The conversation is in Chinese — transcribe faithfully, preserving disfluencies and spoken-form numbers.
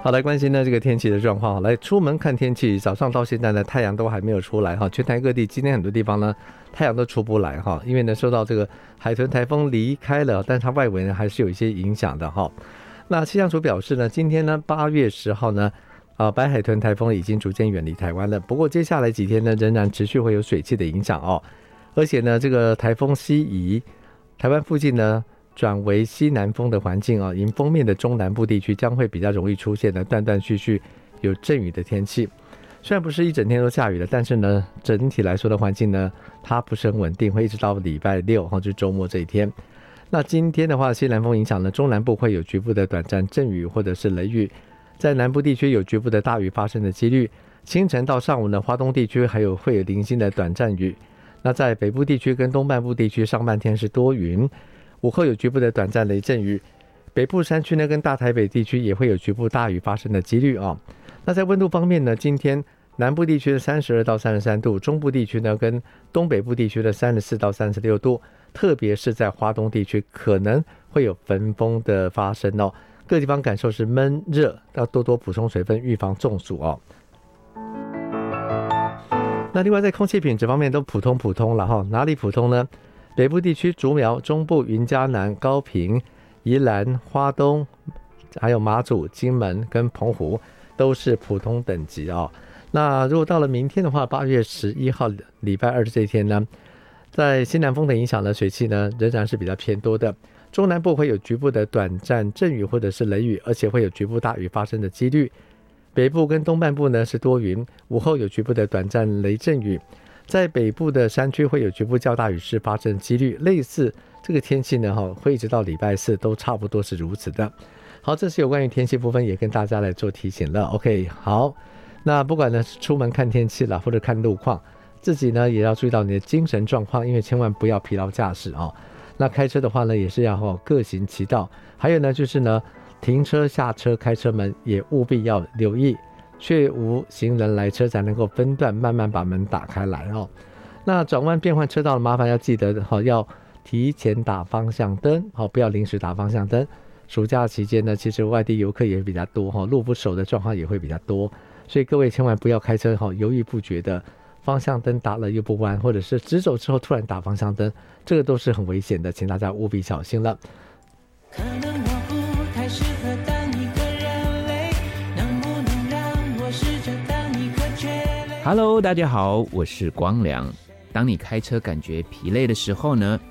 好，来关心呢这个天气的状况。来，出门看天气，早上到现在呢，太阳都还没有出来哈。全台各地今天很多地方呢，太阳都出不来哈，因为呢受到这个海豚台风离开了，但它外围呢还是有一些影响的哈。那气象署表示呢，今天呢八月十号呢，啊、呃、白海豚台风已经逐渐远离台湾了。不过接下来几天呢，仍然持续会有水汽的影响哦，而且呢这个台风西移，台湾附近呢转为西南风的环境啊，迎风面的中南部地区将会比较容易出现的断断续续有阵雨的天气。虽然不是一整天都下雨了，但是呢整体来说的环境呢它不是很稳定，会一直到礼拜六就是周末这一天。那今天的话，西南风影响呢，中南部会有局部的短暂阵雨或者是雷雨，在南部地区有局部的大雨发生的几率。清晨到上午呢，花东地区还有会有零星的短暂雨。那在北部地区跟东半部地区，上半天是多云，午后有局部的短暂雷阵雨，北部山区呢跟大台北地区也会有局部大雨发生的几率啊。那在温度方面呢，今天南部地区的三十二到三十三度，中部地区呢跟东北部地区的三十四到三十六度，特别是在花东地区可能会有焚风的发生哦。各地方感受是闷热，要多多补充水分，预防中暑哦。那另外在空气品质方面都普通普通了哈，哪里普通呢？北部地区竹苗、中部云嘉南、高屏、宜兰、花东，还有马祖、金门跟澎湖都是普通等级哦。那如果到了明天的话，八月十一号礼拜二的这一天呢，在西南风的影响呢，水汽呢仍然是比较偏多的。中南部会有局部的短暂阵雨或者是雷雨，而且会有局部大雨发生的几率。北部跟东半部呢是多云，午后有局部的短暂雷阵雨。在北部的山区会有局部较大雨势发生的几率，类似这个天气呢会一直到礼拜四都差不多是如此的。好，这是有关于天气部分，也跟大家来做提醒了。 OK， 好，那不管呢是出门看天气啦，或者看路况，自己呢也要注意到你的精神状况，因为千万不要疲劳驾驶哦。那开车的话呢也是要、哦、各行其道，还有呢就是呢停车下车开车门也务必要留意，确无行人来车才能够分段慢慢把门打开来哦。那转弯变换车道的麻烦要记得、哦、要提前打方向灯、哦、不要临时打方向灯。暑假期间呢，其实外地游客也比较多、哦、路不熟的状况也会比较多，所以各位千万不要开车、哦、犹豫不决的，方向灯打了又不弯，或者是直走之后突然打方向灯，这个都是很危险的，请大家务必小心了。可能我不太适合当一个人类，能不能让我试着当一个蕨类。 Hello， 大家好，我是光良。当你开车感觉疲累的时候呢，